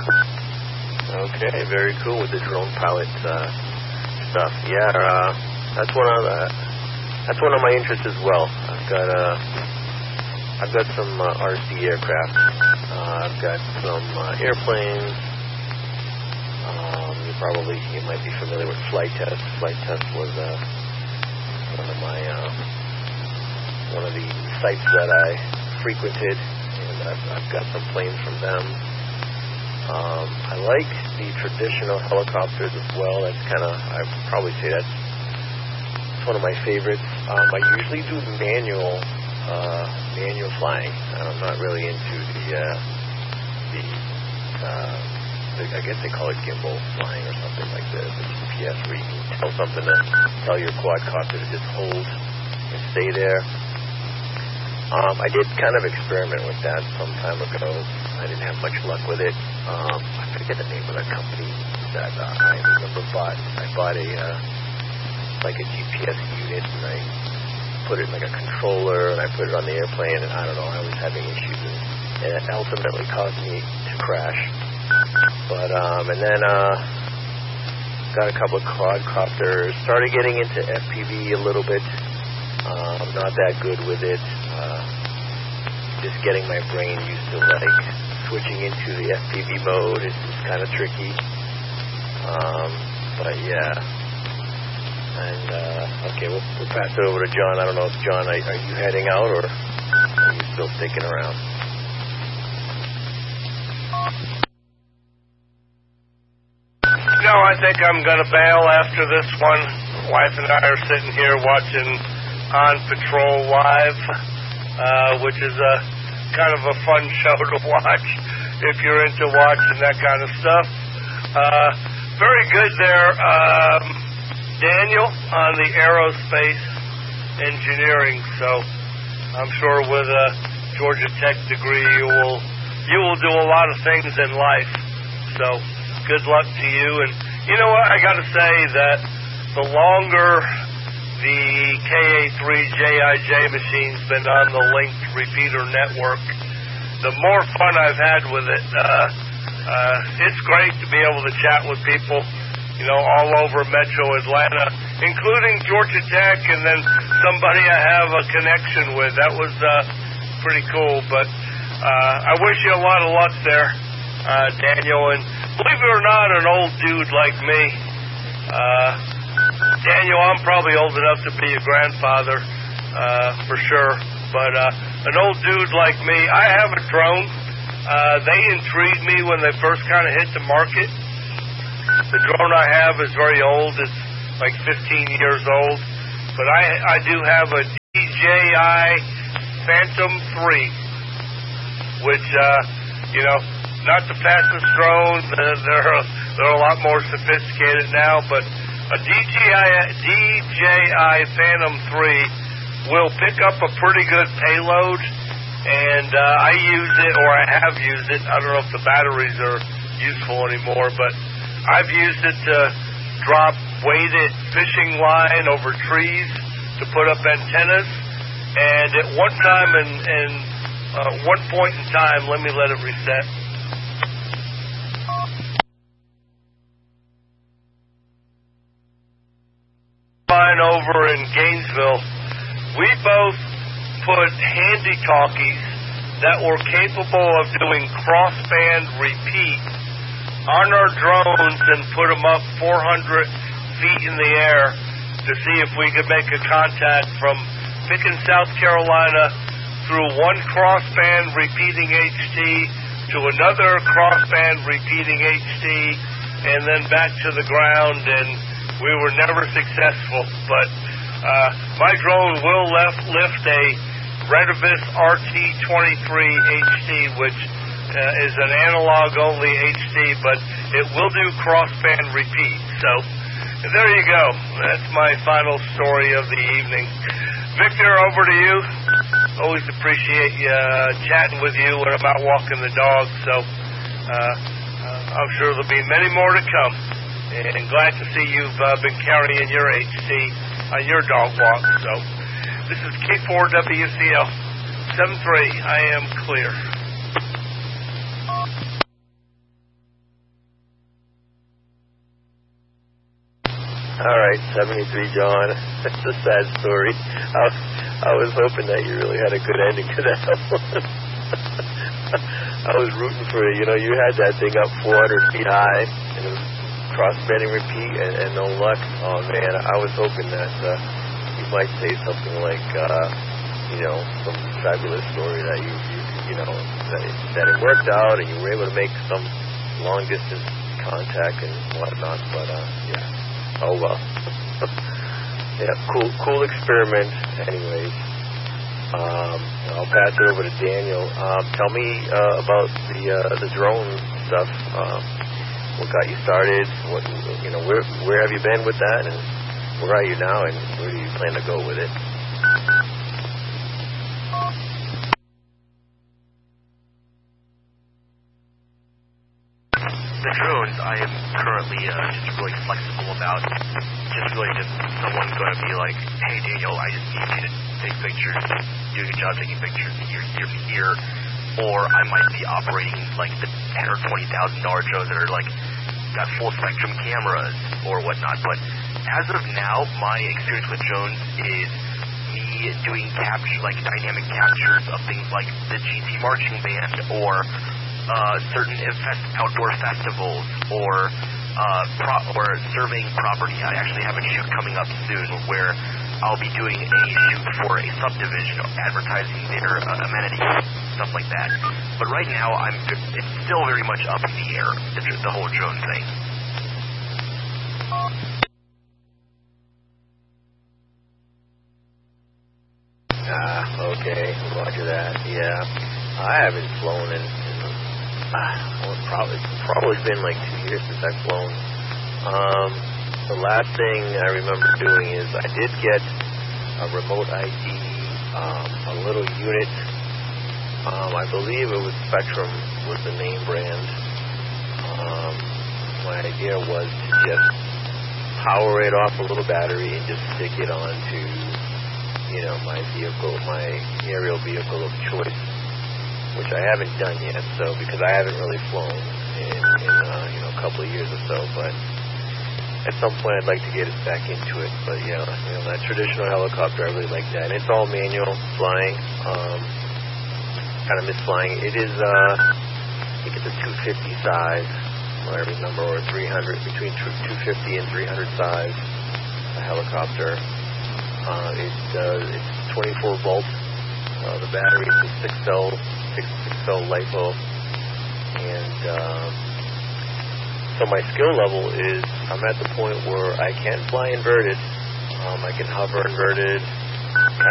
Okay, very cool with the drone pilot stuff. Yeah, that's one of my interests as well. I've got some RC aircraft. I've got some airplanes. You might be familiar with Flight Test. Flight Test was one of the sites that I frequented, and I've got some planes from them. I like the traditional helicopters as well. I'd probably say that's one of my favorites. I usually do manual flying. I'm not really into I guess they call it gimbal flying or something like the GPS, where you can tell your quadcopter to just hold and stay there. I did kind of experiment with that some time ago. I didn't have much luck with it. I forget the name of the company that I remember bought. I bought a GPS unit, and I put it in like a controller, and I put it on the airplane, and I don't know, I was having issues, and it ultimately caused me to crash. But and then got a couple of quadcopters. Started getting into FPV a little bit. Not that good with it. Just getting my brain used to switching into the FPV mode is kind of tricky. But yeah. And okay, we'll pass it over to John. I don't know if John, are you heading out or are you still sticking around? No, I think I'm going to bail after this one. Wife and I are sitting here watching On Patrol Live, which is a kind of a fun show to watch if you're into watching that kind of stuff. Very good there, Daniel, on the aerospace engineering. So I'm sure with a Georgia Tech degree, you will do a lot of things in life. So good luck to you. And you know what? I got to say that the longer the KA3JIJ machine's been on the linked repeater network, the more fun I've had with it. It's great to be able to chat with people, all over Metro Atlanta, including Georgia Tech, and then somebody I have a connection with. That was pretty cool. But I wish you a lot of luck there, Daniel. And believe it or not, an old dude like me, Daniel, I'm probably old enough to be a grandfather, for sure. But an old dude like me, I have a drone. They intrigued me when they first kind of hit the market. The drone I have is very old. It's like 15 years old. But I do have a DJI Phantom 3, which, not the fastest drone. They're a lot more sophisticated now, but a DJI Phantom 3 will pick up a pretty good payload, and I use it, or I have used it. I don't know if the batteries are useful anymore, but I've used it to drop weighted fishing line over trees to put up antennas, and at one time, one point in time, let me let it reset. Over in Gainesville, we both put handy talkies that were capable of doing crossband repeat on our drones and put them up 400 feet in the air to see if we could make a contact from Pickens, South Carolina, through one crossband repeating HT to another crossband repeating HT, and then back to the ground, and we were never successful. But my drone will lift a Retevis RT23 HT, which is an analog-only HT, but it will do crossband repeat. So there you go. That's my final story of the evening. Victor, over to you. Always appreciate chatting with you when I'm out walking the dog. So I'm sure there'll be many more to come. And glad to see you've been carrying your HT on your dog walk. So this is K4WCL 73. I am clear. All right, 73, John. That's a sad story. I was hoping that you really had a good ending to that one. I was rooting for you. You know, you had that thing up 400 feet high, and it was cross-bending repeat, and no luck. Oh, man, I was hoping that you might say something like, you know, some fabulous story that you know, that it worked out, and you were able to make some long-distance contact and whatnot, but, yeah. Oh, well. Yeah, cool experiment, anyways. I'll pass it over to Daniel. Tell me about the drone stuff. What got you started? What, you know, where have you been with that, and where are you now, and where do you plan to go with it? The drones, I am currently just really flexible about. Just really just someone going to be like, hey Daniel, I just need you to take pictures, do a good job taking pictures here, or I might be operating like the $10,000 or $20,000 drones that are like got full spectrum cameras or whatnot. But as of now, my experience with drones is me doing like dynamic captures of things like the GT marching band or certain outdoor festivals or surveying property. I actually have a shoot coming up soon where I'll be doing a shoot for a subdivision, advertising their amenities, stuff like that. But right now, it's still very much up in the air, the whole drone thing. Okay, roger that. Yeah, I haven't flown in probably been like 2 years since I've flown. The last thing I remember doing is I did get a remote ID, a little unit. I believe it was Spectrum was the name brand. My idea was to just power it off a little battery and just stick it onto, you know, my vehicle, my aerial vehicle of choice, which I haven't done yet, so because I haven't really flown in you know, a couple of years or so, but at some point I'd like to get it back into it. But yeah, you know, that traditional helicopter, I really like that. And it's all manual flying. Kind of miss flying. It is, I think it's a 250 size, what I remember, or 300, between 250 and 300 size, a helicopter. It's 24 volts. The battery is a 6-cell LiPo, and so my skill level is I'm at the point where I can fly inverted. I can hover inverted.